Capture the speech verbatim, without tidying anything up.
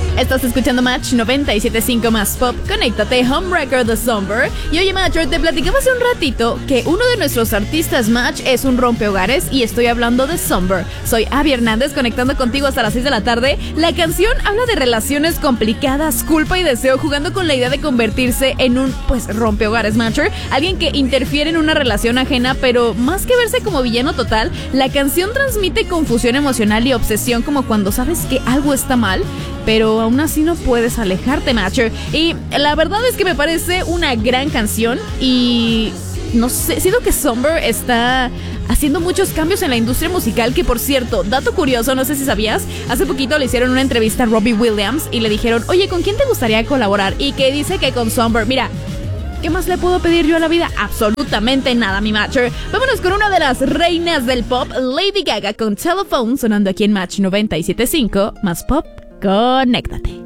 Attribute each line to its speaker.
Speaker 1: Estás escuchando Match noventa y siete punto cinco más Pop. Conéctate, Homewrecker de Somber. Y oye, Matcher, te platicaba hace un ratito que uno de nuestros artistas Match es un rompehogares y estoy hablando de Somber. Soy Abby Hernández, conectando contigo hasta las seis de la tarde. La canción habla de relaciones complicadas, culpa y deseo, jugando con la idea de convertirse en un, pues, rompehogares, Matcher. Alguien que interfiere en una relación ajena, pero más que verse como villano total, la canción transmite confusión emocional y obsesión, como cuando sabes que algo está mal, pero aún así no puedes alejarte, Matcher. Y la verdad es que me parece una gran canción y no sé, siento que Somber está haciendo muchos cambios en la industria musical, que por cierto, dato curioso, no sé si sabías, hace poquito le hicieron una entrevista a Robbie Williams y le dijeron, oye, ¿con quién te gustaría colaborar? Y que dice que con Somber. Mira, ¿qué más le puedo pedir yo a la vida? Absolutamente nada, mi Matcher. Vámonos con una de las reinas del pop, Lady Gaga, con Telephone, sonando aquí en Match noventa y siete punto cinco más Pop. Conéctate.